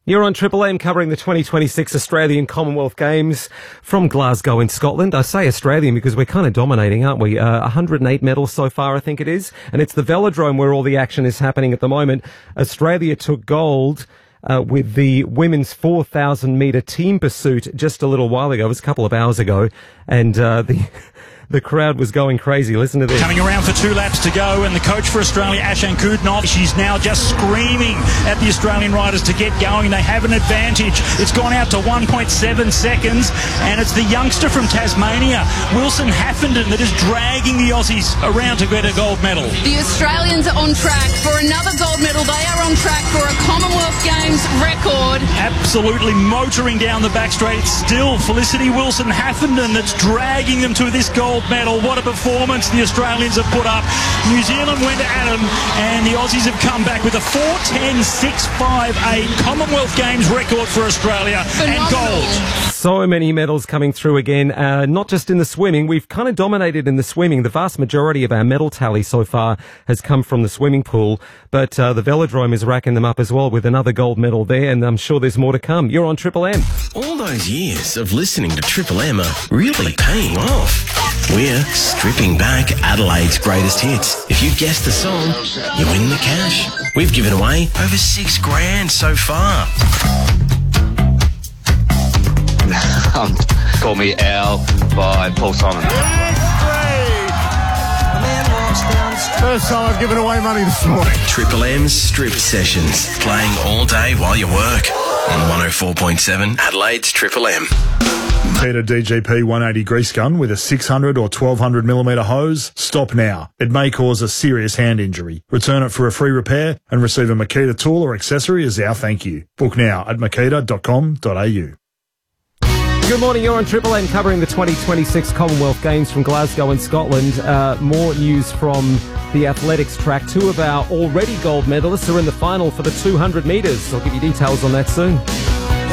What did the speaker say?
You're on Triple M covering the 2026 Australian Commonwealth Games from Glasgow in Scotland. I say Australian because we're kind of dominating, aren't we? 108 medals so far, I think it is. And it's the velodrome where all the action is happening at the moment. Australia took gold with the women's 4,000 metre team pursuit just a little while ago. It was a couple of hours ago. And the crowd was going crazy. Listen to this. Coming around for 2 laps to go, and the coach for Australia, Ashan Kudnov, she's now just screaming at the Australian riders to get going. They have an advantage. It's gone out to 1.7 seconds, and it's the youngster from Tasmania, Wilson Haffenden, that is dragging the Aussies around to get a gold medal. The Australians are on track for another gold medal. They are on track for a Commonwealth Games record. Absolutely motoring down the back straight. It's still Felicity Wilson Haffenden that's dragging them to this gold medal. What a performance the Australians have put up. New Zealand went at them, and the Aussies have come back with a 4:10.658 Commonwealth Games record for Australia. Phenomenal. And gold. So many medals coming through again, not just in the swimming. We've kind of dominated in the swimming. The vast majority of our medal tally so far has come from the swimming pool, but the velodrome is racking them up as well with another gold medal there, and I'm sure there's more to come. You're on Triple M. All those years of listening to Triple M are really paying off. We're stripping back Adelaide's greatest hits. If you guess the song, you win the cash. We've given away over $6 grand so far. Call Me Al by Paul Simon. First time I've given away money this morning. Triple M's Strip Sessions, playing all day while you work on 104.7 Adelaide's Triple M. Peter DGP 180 grease gun with a 600 or 1200 millimetre hose. Stop now. It may cause a serious hand injury. Return it for a free repair and receive a Makita tool or accessory as our thank you. Book now at makita.com.au. Good morning, you're on Triple M covering the 2026 Commonwealth Games from Glasgow in Scotland. More news from the athletics track. 2 of our already gold medalists are in the final for the 200 metres. I'll give you details on that soon.